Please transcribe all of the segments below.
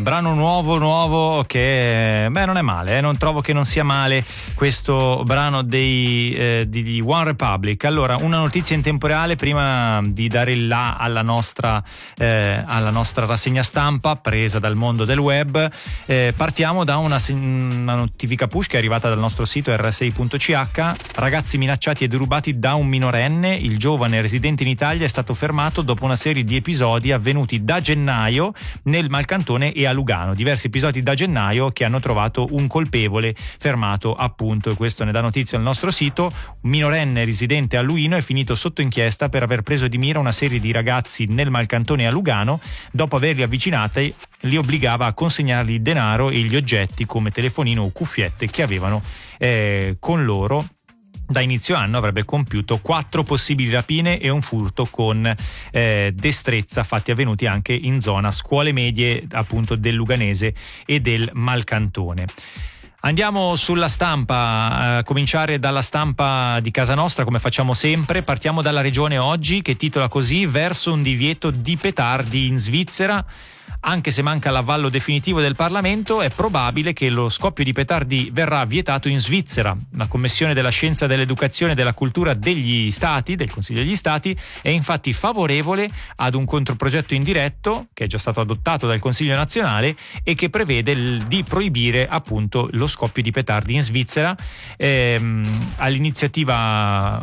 brano nuovo che non è male, non trovo che non sia male questo brano di One Republic. Allora, una notizia in tempo reale prima di dare il là alla nostra rassegna stampa presa dal mondo del web. Partiamo da una notifica push che è arrivata dal nostro sito r6.ch. Ragazzi minacciati e derubati da un minorenne. Il giovane residente in Italia è stato fermato dopo una serie di episodi avvenuti da gennaio nel Malcantone e a Lugano. Diversi episodi da gennaio che hanno trovato un colpevole fermato, appunto, e questo ne dà notizia al nostro sito. Un minorenne residente a Luino è finito sotto inchiesta per aver preso di mira una serie di ragazzi nel Malcantone e a Lugano. Dopo averli avvicinati, li obbligava a consegnargli denaro e gli oggetti come telefonino o cuffiette che avevano con loro. Da inizio anno avrebbe compiuto 4 possibili rapine e un furto con destrezza, fatti avvenuti anche in zona scuole medie, appunto, del Luganese e del Malcantone. Andiamo sulla stampa, a cominciare dalla stampa di casa nostra, come facciamo sempre. Partiamo dalla Regione Oggi, che titola così: verso un divieto di petardi in Svizzera. Anche se manca l'avallo definitivo del Parlamento, è probabile che lo scoppio di petardi verrà vietato in Svizzera. La Commissione della Scienza, dell'Educazione e della Cultura degli Stati, del Consiglio degli Stati, è infatti favorevole ad un controprogetto indiretto che è già stato adottato dal Consiglio nazionale e che prevede di proibire, appunto, lo scoppio di petardi in Svizzera. All'iniziativa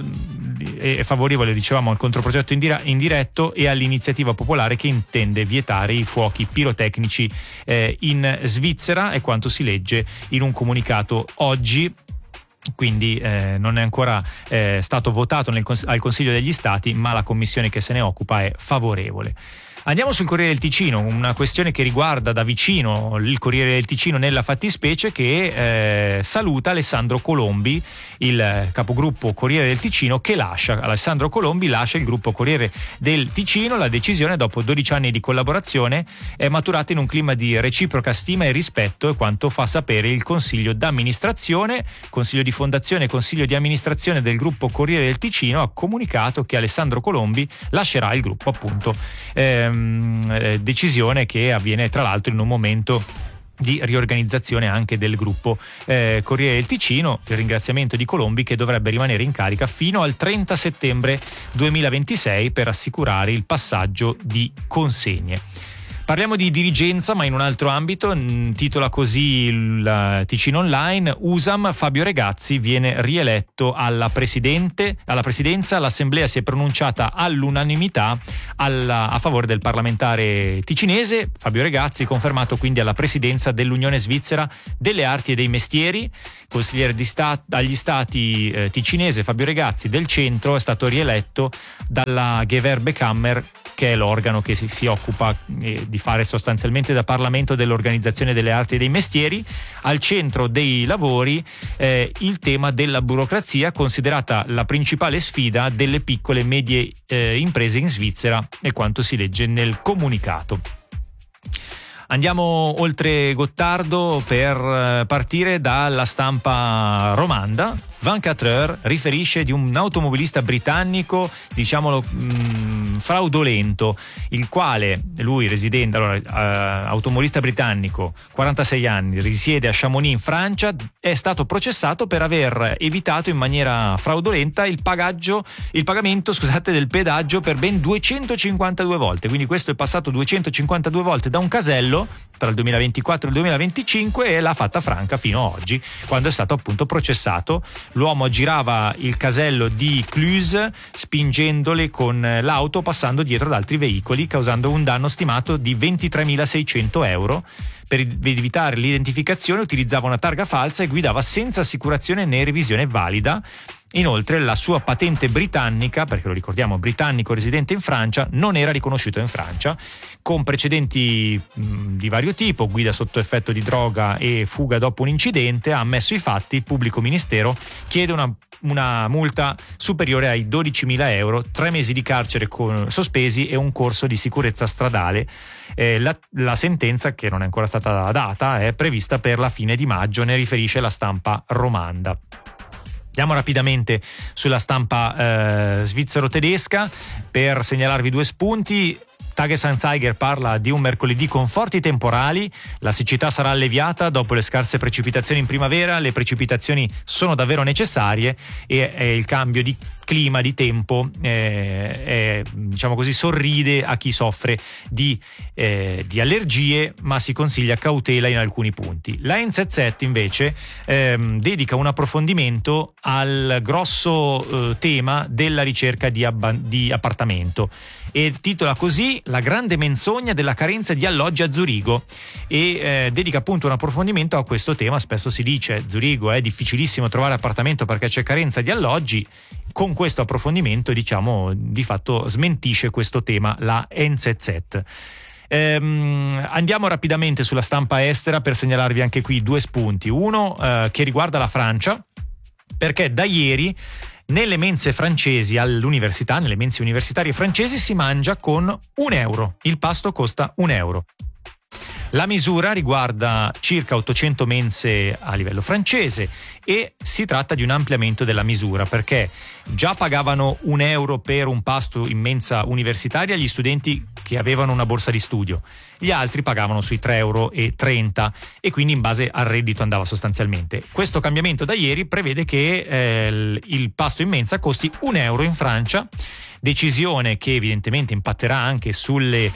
è favorevole, dicevamo, al controprogetto indiretto e all'iniziativa popolare che intende vietare i fuochi pirotecnici in Svizzera, è quanto si legge in un comunicato oggi. Quindi non è ancora stato votato al Consiglio degli Stati, ma la commissione che se ne occupa è favorevole. Andiamo sul Corriere del Ticino, una questione che riguarda da vicino il Corriere del Ticino nella fattispecie, che saluta Alessandro Colombi, il capogruppo Corriere del Ticino, che Alessandro Colombi lascia il gruppo Corriere del Ticino. La decisione, dopo 12 anni di collaborazione, è maturata in un clima di reciproca stima e rispetto, e quanto fa sapere il Consiglio d'amministrazione. Consiglio di fondazione e Consiglio di amministrazione del gruppo Corriere del Ticino ha comunicato che Alessandro Colombi lascerà il gruppo, appunto. Decisione che avviene tra l'altro in un momento di riorganizzazione anche del gruppo Corriere del Ticino. Il ringraziamento di Colombi, che dovrebbe rimanere in carica fino al 30 settembre 2026 per assicurare il passaggio di consegne. Parliamo di dirigenza, ma in un altro ambito. Titola così il Ticino Online: USAM, Fabio Regazzi viene rieletto alla presidenza. L'assemblea si è pronunciata all'unanimità a favore del parlamentare ticinese. Fabio Regazzi, confermato quindi alla presidenza dell'Unione Svizzera delle Arti e dei Mestieri. Consigliere agli Stati ticinese Fabio Regazzi del centro è stato rieletto dalla Gewerbekammer, che è l'organo che si occupa di fare sostanzialmente da Parlamento dell'Organizzazione delle Arti e dei Mestieri. Al centro dei lavori il tema della burocrazia, considerata la principale sfida delle piccole e medie imprese in Svizzera, e quanto si legge nel comunicato. Andiamo oltre Gottardo per partire dalla stampa romanda. 24 Heures riferisce di un automobilista britannico, diciamolo, fraudolento, il quale, lui residente, automobilista britannico, 46 anni, risiede a Chamonix in Francia, è stato processato per aver evitato in maniera fraudolenta il pagamento del pedaggio per ben 252 volte. Quindi questo è passato 252 volte da un casello tra il 2024 e il 2025 e l'ha fatta franca fino ad oggi, quando è stato appunto processato. L'uomo aggirava il casello di Cluse spingendole con l'auto, passando dietro ad altri veicoli, causando un danno stimato di 23.600 euro. Per evitare l'identificazione utilizzava una targa falsa e guidava senza assicurazione né revisione valida. Inoltre la sua patente britannica, perché lo ricordiamo, britannico residente in Francia, non era riconosciuto in Francia, con precedenti di vario tipo, guida sotto effetto di droga e fuga dopo un incidente. Ha ammesso i fatti. Il pubblico ministero chiede una multa superiore ai 12.000 euro, 3 mesi di carcere sospesi e un corso di sicurezza stradale. La sentenza, che non è ancora stata data, è prevista per la fine di maggio, ne riferisce la stampa romanda. Andiamo rapidamente sulla stampa svizzero-tedesca per segnalarvi 2 spunti. Tages-Anzeiger parla di un mercoledì con forti temporali, la siccità sarà alleviata dopo le scarse precipitazioni in primavera, le precipitazioni sono davvero necessarie e il cambio di clima, di tempo, diciamo così, sorride a chi soffre di allergie, ma si consiglia cautela in alcuni punti. La NZZ invece dedica un approfondimento al grosso tema della ricerca di appartamento e titola così La grande menzogna della carenza di alloggi a Zurigo e dedica appunto un approfondimento a questo tema. Spesso si dice Zurigo è difficilissimo trovare appartamento perché c'è carenza di alloggi. Con questo approfondimento, diciamo, di fatto smentisce questo tema la NZZ. Andiamo rapidamente sulla stampa estera per segnalarvi anche qui due spunti. Uno che riguarda la Francia, perché da ieri nelle mense francesi all'università, nelle mense universitarie francesi si mangia con €1. Il pasto costa €1. La misura riguarda circa 800 mense a livello francese e si tratta di un ampliamento della misura, perché già pagavano €1 per un pasto in mensa universitaria gli studenti che avevano una borsa di studio, gli altri pagavano sui €3,30 e quindi in base al reddito andava sostanzialmente. Questo cambiamento da ieri prevede che il pasto in mensa costi €1 in Francia, decisione che evidentemente impatterà anche sulle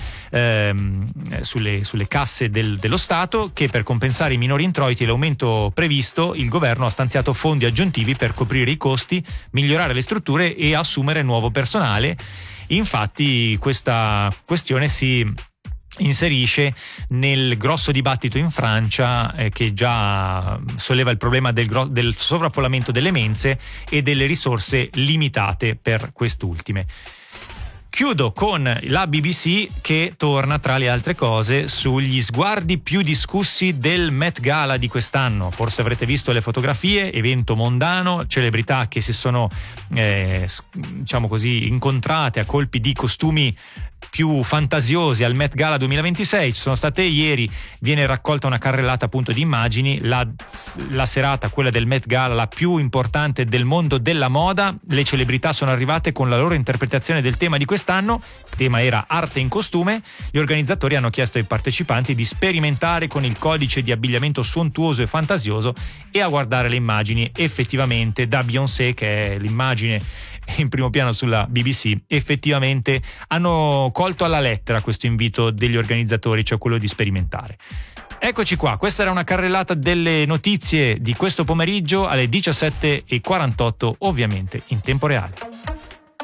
casse dello Stato, che per compensare i minori introiti e l'aumento previsto il governo ha stanziato fondi aggiuntivi per coprire i costi, migliorare le strutture e assumere nuovo personale. Infatti questa questione si inserisce nel grosso dibattito in Francia che già solleva il problema del sovraffollamento delle mense e delle risorse limitate per quest'ultime. Chiudo con la BBC che torna, tra le altre cose, sugli sguardi più discussi del Met Gala di quest'anno. Forse avrete visto le fotografie, evento mondano, celebrità che si sono diciamo così incontrate a colpi di costumi più fantasiosi al Met Gala 2026. Ci sono state ieri, viene raccolta una carrellata appunto di immagini, la serata, quella del Met Gala, la più importante del mondo della moda. Le celebrità sono arrivate con la loro interpretazione del tema di quest'anno. Il tema era arte in costume. Gli organizzatori hanno chiesto ai partecipanti di sperimentare con il codice di abbigliamento sontuoso e fantasioso e a guardare le immagini. Effettivamente da Beyoncé, che è l'immagine in primo piano sulla BBC, effettivamente hanno colto alla lettera questo invito degli organizzatori, cioè quello di sperimentare. Eccoci qua, questa era una carrellata delle notizie di questo pomeriggio alle 17:48, ovviamente in tempo reale.